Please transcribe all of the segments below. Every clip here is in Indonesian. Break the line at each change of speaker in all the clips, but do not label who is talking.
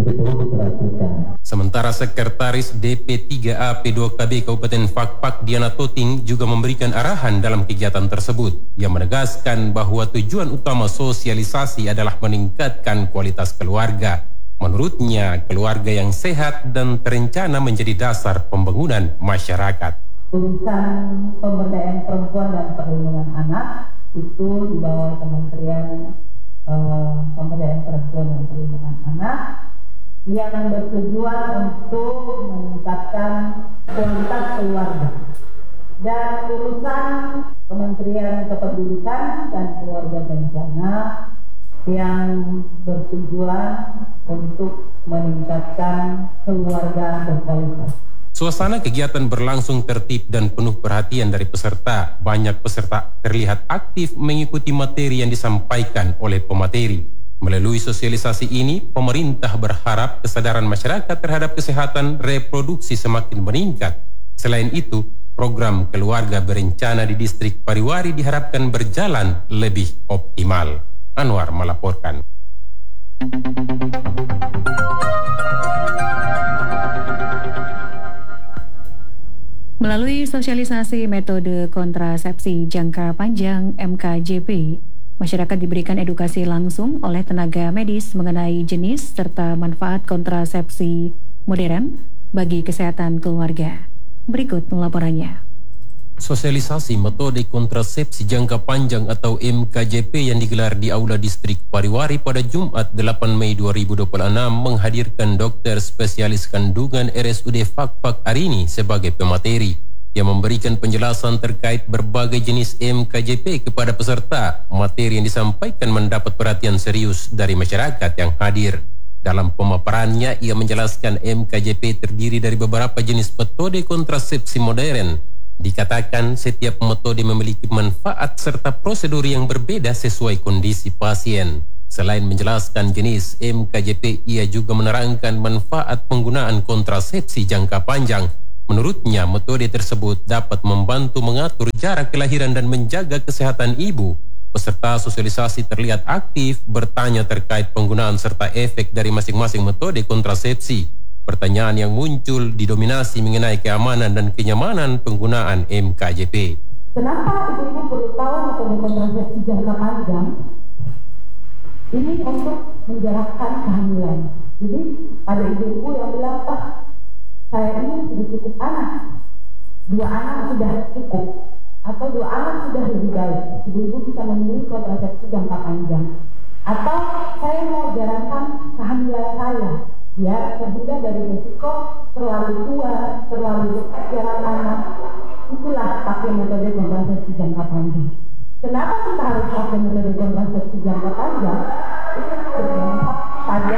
betul-betul diperhatikan.
Sementara Sekretaris DP3A P2KB Kabupaten Fakfak Diana Toting juga memberikan arahan dalam kegiatan tersebut. Ia menegaskan bahwa tujuan utama sosialisasi adalah meningkatkan kualitas keluarga. Menurutnya, keluarga yang sehat dan terencana menjadi dasar pembangunan masyarakat.
Urusan pemberdayaan perempuan dan perlindungan anak itu di bawah Kementerian Pemberdayaan Perempuan dan Perlindungan Anak yang bertujuan untuk meningkatkan kualitas keluarga. Dan urusan Kementerian Kependudukan dan Keluarga Berencana yang bertujuan untuk meningkatkan keluarga berkualitas.
Suasana kegiatan berlangsung tertib dan penuh perhatian dari peserta. Banyak peserta terlihat aktif mengikuti materi yang disampaikan oleh pemateri. Melalui sosialisasi ini, pemerintah berharap kesadaran masyarakat terhadap kesehatan reproduksi semakin meningkat. Selain itu, program keluarga berencana di distrik Pariwari diharapkan berjalan lebih optimal. Anwar melaporkan.
Melalui sosialisasi metode kontrasepsi jangka panjang MKJP, masyarakat diberikan edukasi langsung oleh tenaga medis mengenai jenis serta manfaat kontrasepsi modern bagi kesehatan keluarga. Berikut laporannya.
Sosialisasi metode kontrasepsi jangka panjang atau MKJP yang digelar di Aula Distrik Pariwari pada Jumat 8 Mei 2026 menghadirkan dokter spesialis kandungan RSUD Fakfak Arini sebagai pemateri yang memberikan penjelasan terkait berbagai jenis MKJP kepada peserta. Materi yang disampaikan mendapat perhatian serius dari masyarakat yang hadir. Dalam pemaparannya, ia menjelaskan MKJP terdiri dari beberapa jenis metode kontrasepsi modern. Dikatakan setiap metode memiliki manfaat serta prosedur yang berbeda sesuai kondisi pasien. Selain menjelaskan jenis MKJP, ia juga menerangkan manfaat penggunaan kontrasepsi jangka panjang. Menurutnya, metode tersebut dapat membantu mengatur jarak kelahiran dan menjaga kesehatan ibu. Peserta sosialisasi terlihat aktif bertanya terkait penggunaan serta efek dari masing-masing metode kontrasepsi. Pertanyaan yang muncul didominasi mengenai keamanan dan kenyamanan penggunaan MKJP.
Kenapa ibu-ibu perlu tahu metode kontrasepsi jangka panjang? Ini untuk menjarakkan kehamilan. Jadi ada ibu-ibu yang bilang, saya ini sudah cukup anak, 2 anak sudah cukup, atau 2 anak sudah lebih baik. Ibu-ibu bisa memilih kontrasepsi jangka panjang. Atau saya mau jarakkan kehamilan saya, ya terhindar dari risiko terlalu tua, terlalu dekat jarak anak. Itulah pakai metode kontrasepsi jangka panjang. Kenapa kita harus pakai metode kontrasepsi jangka panjang? Itu berdampak pada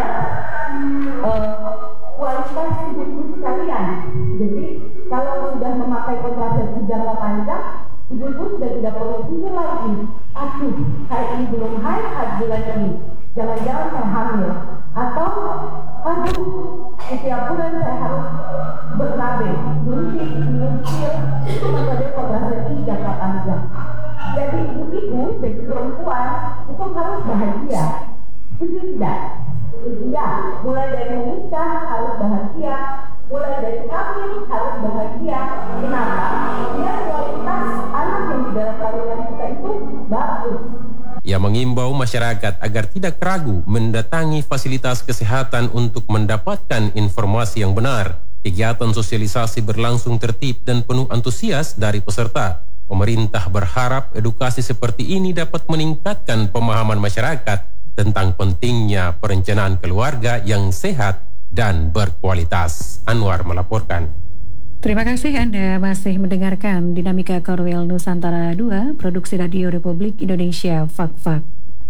kualitas ibu-ibu sekalian. Jadi kalau sudah memakai kontrasepsi jangka panjang, ibu-ibu sudah tidak perlu pikir lagi, saya ini belum haid bulan ini, jangan-jangan saya hamil, atau setiap bulan saya harus bernabe, luntik, itu metode kontrasepsi jangka panjang. Jadi ibu-ibu, jadi perempuan itu harus bahagia, setuju tidak? Iya, mulai dari menikah harus bahagia, mulai dari kawin harus bahagia. Kenapa? Biar kualitas anak yang di dalam kandungan kita itu bagus.
Ia mengimbau masyarakat agar tidak ragu mendatangi fasilitas kesehatan untuk mendapatkan informasi yang benar. Kegiatan sosialisasi berlangsung tertib dan penuh antusias dari peserta. Pemerintah berharap edukasi seperti ini dapat meningkatkan pemahaman masyarakat tentang pentingnya perencanaan keluarga yang sehat dan berkualitas. Anwar melaporkan.
Terima kasih Anda masih mendengarkan Dinamika Korwil Nusantara 2, Produksi Radio Republik Indonesia Fakfak.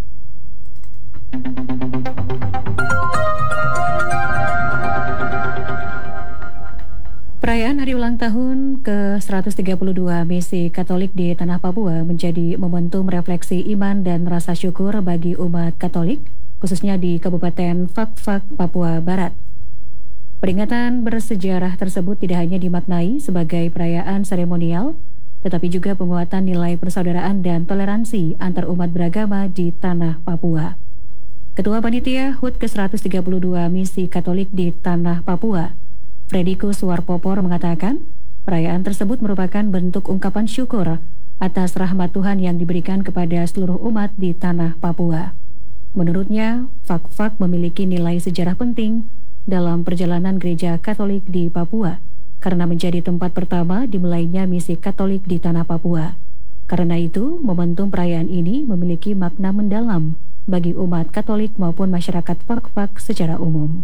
Perayaan hari ulang tahun ke-132 Misi Katolik di Tanah Papua menjadi momentum refleksi iman dan rasa syukur bagi umat Katolik, khususnya di Kabupaten Fakfak, Papua Barat. Peringatan bersejarah tersebut tidak hanya dimaknai sebagai perayaan seremonial, tetapi juga penguatan nilai persaudaraan dan toleransi antar umat beragama di Tanah Papua. Ketua Panitia HUT ke-132 Misi Katolik di Tanah Papua, Fredikus Warpopor mengatakan, perayaan tersebut merupakan bentuk ungkapan syukur atas rahmat Tuhan yang diberikan kepada seluruh umat di Tanah Papua. Menurutnya, Fak-Fak memiliki nilai sejarah penting dalam perjalanan gereja Katolik di Papua, karena menjadi tempat pertama dimulainya misi Katolik di Tanah Papua. Karena itu, momentum perayaan ini memiliki makna mendalam bagi umat Katolik maupun masyarakat Fak-Fak secara umum.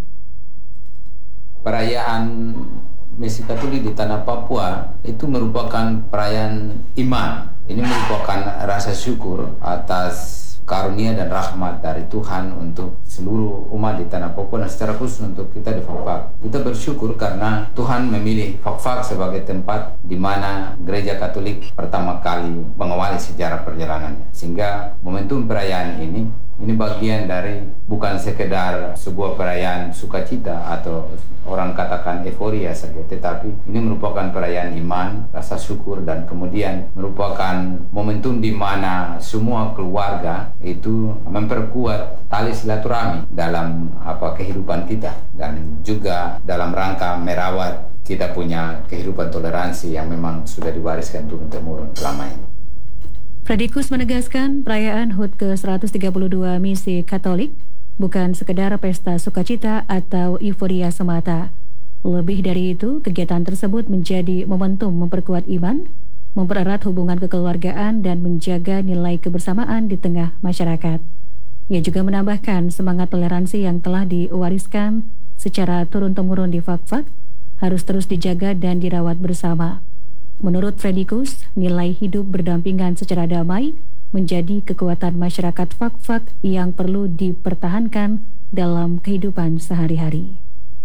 Perayaan misi Katolik di Tanah Papua itu merupakan perayaan iman. Ini merupakan rasa syukur atas karunia dan rahmat dari Tuhan untuk seluruh umat di Tanah Papua dan secara khusus untuk kita di Fak-Fak. Kita bersyukur karena Tuhan memilih Fak-Fak sebagai tempat di mana gereja Katolik pertama kali mengawali sejarah perjalanannya. Sehingga momentum perayaan ini bagian dari bukan sekedar sebuah perayaan sukacita atau orang katakan euforia saja, tetapi ini merupakan perayaan iman, rasa syukur, dan kemudian merupakan momentum di mana semua keluarga itu memperkuat tali silaturahmi dalam kehidupan kita dan juga dalam rangka merawat kita punya kehidupan toleransi yang memang sudah diwariskan turun-temurun selama ini.
Fredikus menegaskan perayaan HUT ke-132 Misi Katolik bukan sekedar pesta sukacita atau euforia semata. Lebih dari itu, kegiatan tersebut menjadi momentum memperkuat iman, mempererat hubungan kekeluargaan, dan menjaga nilai kebersamaan di tengah masyarakat. Ia juga menambahkan semangat toleransi yang telah diwariskan secara turun-temurun di Fak-Fak harus terus dijaga dan dirawat bersama. Menurut Fredikus, nilai hidup berdampingan secara damai menjadi kekuatan masyarakat Fak-Fak yang perlu dipertahankan dalam kehidupan sehari-hari.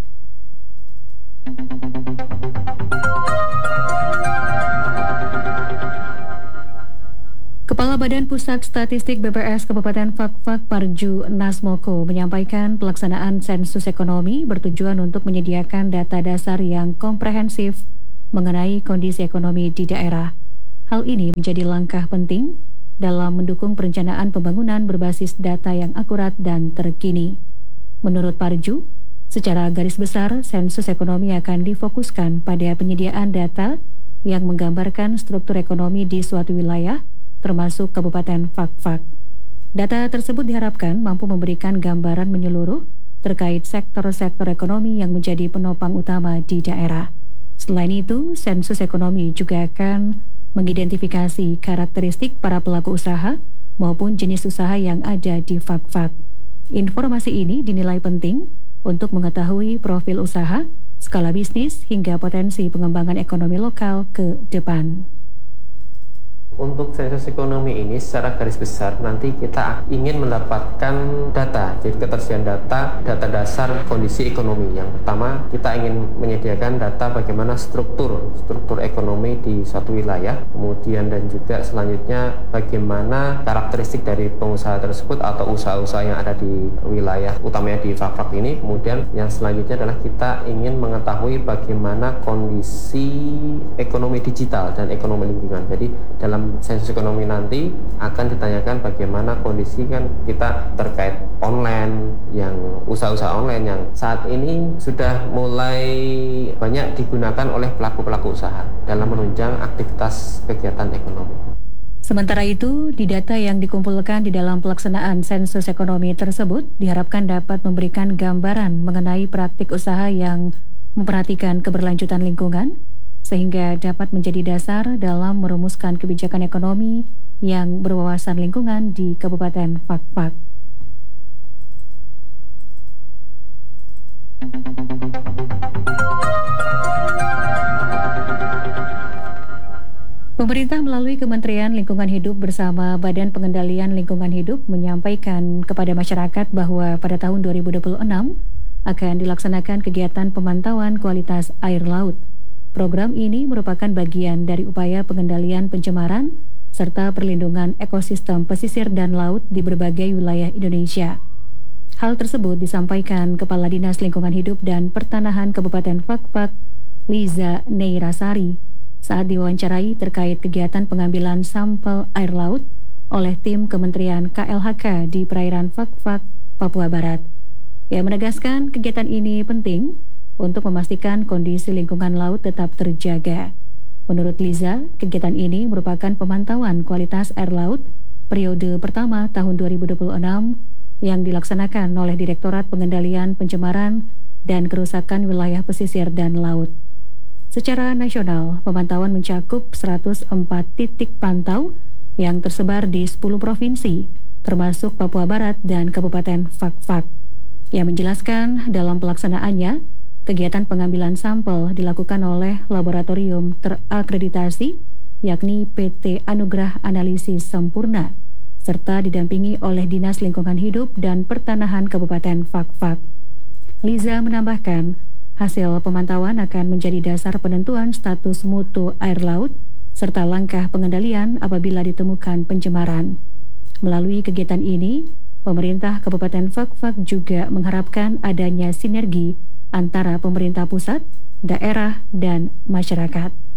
Kepala Badan Pusat Statistik BPS Kabupaten Fak-Fak Parju Nasmoko menyampaikan pelaksanaan sensus ekonomi bertujuan untuk menyediakan data dasar yang komprehensif mengenai kondisi ekonomi di daerah. Hal ini menjadi langkah penting dalam mendukung perencanaan pembangunan berbasis data yang akurat dan terkini. Menurut Parju, secara garis besar, sensus ekonomi akan difokuskan pada penyediaan data yang menggambarkan struktur ekonomi di suatu wilayah, termasuk Kabupaten Fak-Fak. Data tersebut diharapkan mampu memberikan gambaran menyeluruh terkait sektor-sektor ekonomi yang menjadi penopang utama di daerah. Selain itu, sensus ekonomi juga akan mengidentifikasi karakteristik para pelaku usaha maupun jenis usaha yang ada di Fak-Fak. Informasi ini dinilai penting untuk mengetahui profil usaha, skala bisnis, hingga potensi pengembangan ekonomi lokal ke depan.
Untuk sensus ekonomi ini secara garis besar nanti kita ingin mendapatkan data, jadi ketersediaan data dasar kondisi ekonomi. Yang pertama, kita ingin menyediakan data bagaimana struktur ekonomi di suatu wilayah, kemudian dan juga selanjutnya bagaimana karakteristik dari pengusaha tersebut atau usaha-usaha yang ada di wilayah utamanya di Fak-Fak ini. Kemudian yang selanjutnya adalah kita ingin mengetahui bagaimana kondisi ekonomi digital dan ekonomi lingkungan. Jadi dalam sensus ekonomi nanti akan ditanyakan bagaimana kondisi kan kita terkait online, yang usaha-usaha online yang saat ini sudah mulai banyak digunakan oleh pelaku-pelaku usaha dalam menunjang aktivitas kegiatan ekonomi.
Sementara itu, di data yang dikumpulkan di dalam pelaksanaan sensus ekonomi tersebut diharapkan dapat memberikan gambaran mengenai praktik usaha yang memperhatikan keberlanjutan lingkungan, sehingga dapat menjadi dasar dalam merumuskan kebijakan ekonomi yang berwawasan lingkungan di Kabupaten Fak-Fak. Pemerintah melalui Kementerian Lingkungan Hidup bersama Badan Pengendalian Lingkungan Hidup menyampaikan kepada masyarakat bahwa pada tahun 2026 akan dilaksanakan kegiatan pemantauan kualitas air laut. Program ini merupakan bagian dari upaya pengendalian pencemaran serta perlindungan ekosistem pesisir dan laut di berbagai wilayah Indonesia. Hal tersebut disampaikan Kepala Dinas Lingkungan Hidup dan Pertanahan Kabupaten Fak-Fak, Liza Neirasari, saat diwawancarai terkait kegiatan pengambilan sampel air laut oleh tim Kementerian KLHK di perairan Fak-Fak, Papua Barat. Ia menegaskan kegiatan ini penting untuk memastikan kondisi lingkungan laut tetap terjaga. Menurut Liza, kegiatan ini merupakan pemantauan kualitas air laut periode pertama tahun 2026 yang dilaksanakan oleh Direktorat Pengendalian Pencemaran dan Kerusakan Wilayah Pesisir dan Laut. Secara nasional, pemantauan mencakup 104 titik pantau yang tersebar di 10 provinsi, termasuk Papua Barat dan Kabupaten Fak-Fak. Ia menjelaskan dalam pelaksanaannya, kegiatan pengambilan sampel dilakukan oleh laboratorium terakreditasi, yakni PT Anugrah Analisis Sempurna, serta didampingi oleh Dinas Lingkungan Hidup dan Pertanahan Kabupaten Fak-Fak. Liza menambahkan, hasil pemantauan akan menjadi dasar penentuan status mutu air laut serta langkah pengendalian apabila ditemukan pencemaran. Melalui kegiatan ini, pemerintah Kabupaten Fak-Fak juga mengharapkan adanya sinergi antara pemerintah pusat, daerah, dan masyarakat.